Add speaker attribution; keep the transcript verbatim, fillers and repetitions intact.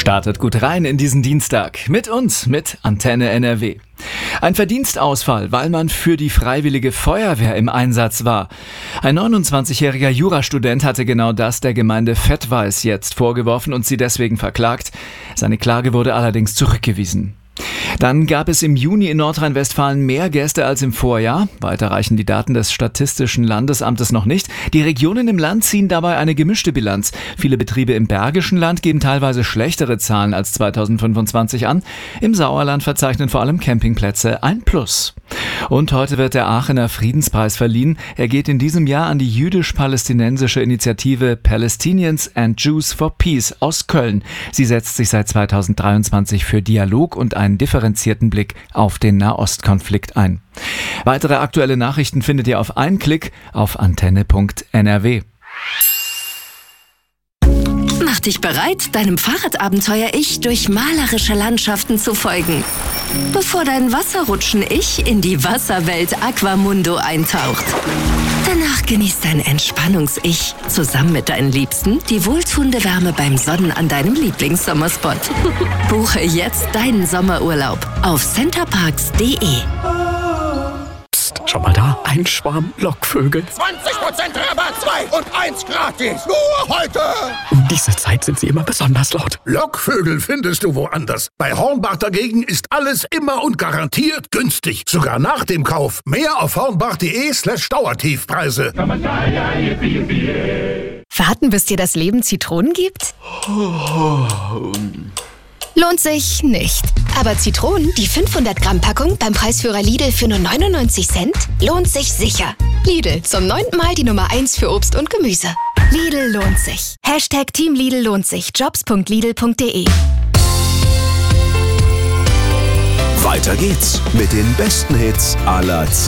Speaker 1: Startet gut rein in diesen Dienstag. Mit uns, mit Antenne N R W. Ein Verdienstausfall, weil man für die Freiwillige Feuerwehr im Einsatz war. Ein neunundzwanzigjähriger Jurastudent hatte genau das der Gemeinde Vettweiß jetzt vorgeworfen und sie deswegen verklagt. Seine Klage wurde allerdings zurückgewiesen. Dann gab es im Juni in Nordrhein-Westfalen mehr Gäste als im Vorjahr. Weiter reichen die Daten des Statistischen Landesamtes noch nicht. Die Regionen im Land ziehen dabei eine gemischte Bilanz. Viele Betriebe im Bergischen Land geben teilweise schlechtere Zahlen als zweitausendfünfundzwanzig an. Im Sauerland verzeichnen vor allem Campingplätze ein Plus. Und heute wird der Aachener Friedenspreis verliehen. Er geht in diesem Jahr an die jüdisch-palästinensische Initiative Palestinians and Jews for Peace aus Köln. Sie setzt sich seit zweitausenddreiundzwanzig für Dialog und einen differenzierten Blick auf den Nahostkonflikt ein. Weitere aktuelle Nachrichten findet ihr auf einen Klick auf antenne punkt n r w.
Speaker 2: Mach dich bereit, deinem Fahrradabenteuer-Ich durch malerische Landschaften zu folgen, bevor dein Wasserrutschen-Ich in die Wasserwelt Aquamundo eintaucht. Danach genießt dein Entspannungs-Ich zusammen mit deinen Liebsten die wohltuende Wärme beim Sonnen an deinem Lieblingssommerspot. Buche jetzt deinen Sommerurlaub auf centerparks punkt de.
Speaker 3: Psst, schau mal da, ein Schwarm Lockvögel.
Speaker 4: zwanzig Prozent Rabatt, zwei und eins gratis. Nur heute.
Speaker 3: Um diese Zeit sind sie immer besonders laut.
Speaker 4: Lockvögel findest du woanders. Bei Hornbach dagegen ist alles immer und garantiert günstig. Sogar nach dem Kauf. Mehr auf hornbach.de slash Dauertiefpreise.
Speaker 5: Warten, bis dir das Leben Zitronen gibt? Lohnt sich nicht. Aber Zitronen, die fünfhundert Gramm Packung beim Preisführer Lidl für nur neunundneunzig Cent, lohnt sich sicher. Lidl, zum neunten Mal die Nummer eins für Obst und Gemüse. Lidl lohnt sich. Hashtag Team Lidl lohnt sich. jobs punkt lidl punkt de.
Speaker 6: Weiter geht's mit den besten Hits aller Zeiten.